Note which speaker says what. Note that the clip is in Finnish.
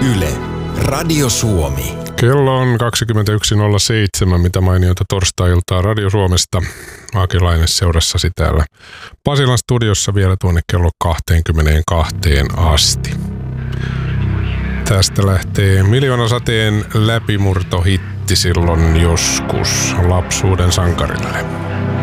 Speaker 1: Yle, Radio Suomi.
Speaker 2: Kello on 21.07, mitä mainioita torstai-iltaa Radio Suomesta. Akilainen seurassasi täällä Pasilan studiossa vielä tuonne kello 22 asti. Tästä lähtee Miljoonasateen läpimurtohitti silloin joskus lapsuuden sankarille.